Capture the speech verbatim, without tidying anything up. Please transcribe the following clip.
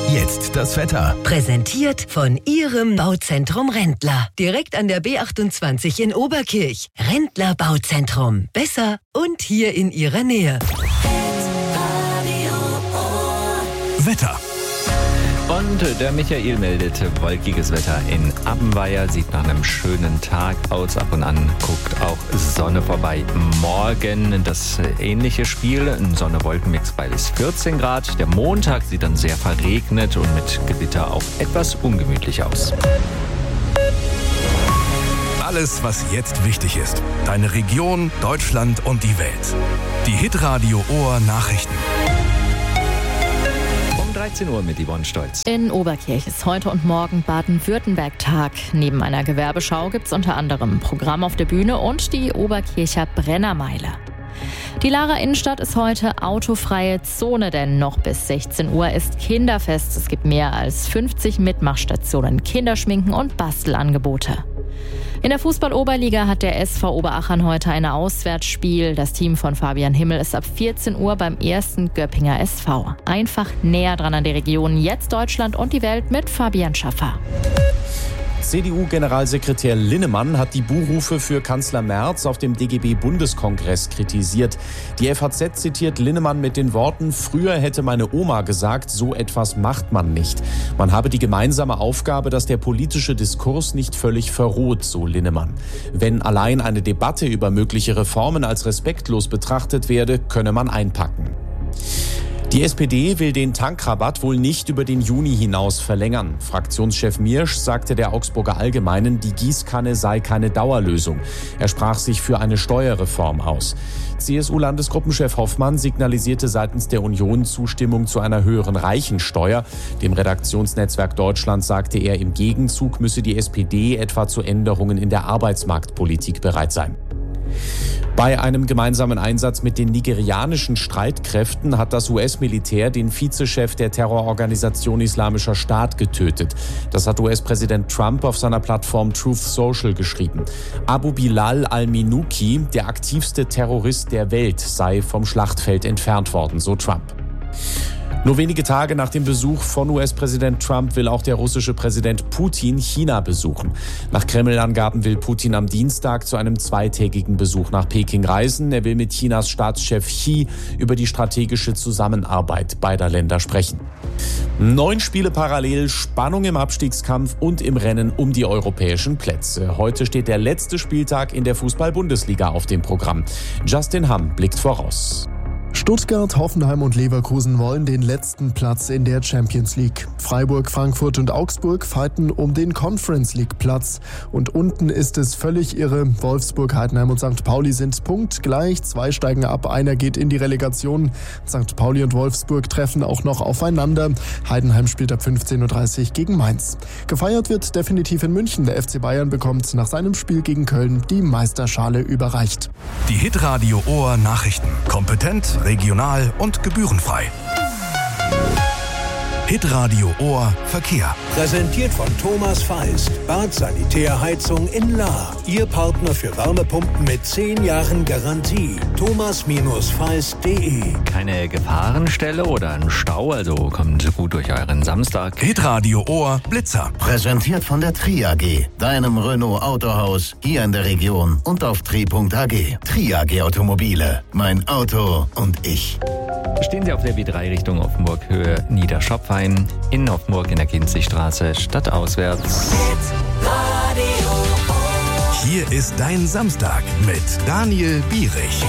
Jetzt das Wetter. Präsentiert von Ihrem Bauzentrum Rendler. Direkt an der B achtundzwanzig in Oberkirch. Rendler Bauzentrum. Besser und hier in Ihrer Nähe. Wetter. Und der Michael meldet wolkiges Wetter in Abbenweier. Sieht nach einem schönen Tag aus. Ab und an guckt auch Sonne vorbei. Morgen das ähnliche Spiel. Ein Sonne-Wolken-Mix bei bis vierzehn Grad. Der Montag sieht dann sehr verregnet und mit Gewitter auch etwas ungemütlich aus. Alles, was jetzt wichtig ist. Deine Region, Deutschland und die Welt. Die Hitradio Ohr Nachrichten. dreizehn Uhr mit Yvonne Stolz. In Oberkirch ist heute und morgen Baden-Württemberg-Tag. Neben einer Gewerbeschau gibt es unter anderem Programm auf der Bühne und die Oberkircher Brennermeile. Die Lahrer Innenstadt ist heute autofreie Zone, denn noch bis sechzehn Uhr ist Kinderfest. Es gibt mehr als fünfzig Mitmachstationen, Kinderschminken und Bastelangebote. In der Fußball-Oberliga hat der S V Oberachern heute ein Auswärtsspiel. Das Team von Fabian Himmel ist ab vierzehn Uhr beim ersten Göppinger S V. Einfach näher dran an der Region. Jetzt Deutschland und die Welt mit Fabian Schaffer. C D U-Generalsekretär Linnemann hat die Buhrufe für Kanzler Merz auf dem D G B-Bundeskongress kritisiert. Die F A Z zitiert Linnemann mit den Worten: Früher hätte meine Oma gesagt, so etwas macht man nicht. Man habe die gemeinsame Aufgabe, dass der politische Diskurs nicht völlig verroht, so Linnemann. Wenn allein eine Debatte über mögliche Reformen als respektlos betrachtet werde, könne man einpacken. Die S P D will den Tankrabatt wohl nicht über den Juni hinaus verlängern. Fraktionschef Miersch sagte der Augsburger Allgemeinen, die Gießkanne sei keine Dauerlösung. Er sprach sich für eine Steuerreform aus. C S U-Landesgruppenchef Hoffmann signalisierte seitens der Union Zustimmung zu einer höheren Reichensteuer. Dem Redaktionsnetzwerk Deutschland sagte er, im Gegenzug müsse die S P D etwa zu Änderungen in der Arbeitsmarktpolitik bereit sein. Bei einem gemeinsamen Einsatz mit den nigerianischen Streitkräften hat das U S-Militär den Vizechef der Terrororganisation Islamischer Staat getötet. Das hat U S-Präsident Trump auf seiner Plattform Truth Social geschrieben. Abu Bilal al-Minuki, der aktivste Terrorist der Welt, sei vom Schlachtfeld entfernt worden, so Trump. Nur wenige Tage nach dem Besuch von U S-Präsident Trump will auch der russische Präsident Putin China besuchen. Nach Kreml-Angaben will Putin am Dienstag zu einem zweitägigen Besuch nach Peking reisen. Er will mit Chinas Staatschef Xi über die strategische Zusammenarbeit beider Länder sprechen. Neun Spiele parallel, Spannung im Abstiegskampf und im Rennen um die europäischen Plätze. Heute steht der letzte Spieltag in der Fußball-Bundesliga auf dem Programm. Justin Hamm blickt voraus. Stuttgart, Hoffenheim und Leverkusen wollen den letzten Platz in der Champions League. Freiburg, Frankfurt und Augsburg fighten um den Conference League Platz. Und unten ist es völlig irre. Wolfsburg, Heidenheim und Sankt Pauli sind punktgleich. Zwei steigen ab, einer geht in die Relegation. Sankt Pauli und Wolfsburg treffen auch noch aufeinander. Heidenheim spielt ab fünfzehn Uhr dreißig gegen Mainz. Gefeiert wird definitiv in München. Der F C Bayern bekommt nach seinem Spiel gegen Köln die Meisterschale überreicht. Die Hitradio Ohr Nachrichten. Kompetent, regional und gebührenfrei. Hitradio Ohr Verkehr. Präsentiert von Thomas Feist. Bad Sanitärheizung in Lahr. Ihr Partner für Wärmepumpen mit zehn Jahren Garantie. thomas feist punkt de. Keine Gefahrenstelle oder ein Stau, also kommt gut durch euren Samstag. Hitradio Ohr Blitzer. Präsentiert von der Tri A G, deinem Renault Autohaus hier in der Region und auf tri punkt a g. Tri A G Automobile. Mein Auto und ich. Stehen Sie auf der B drei Richtung Offenburg Höhe Niederschopfheim. In Offenburg in der Kinzigstraße stadtauswärts. Hier ist dein Samstag mit Daniel Bierich.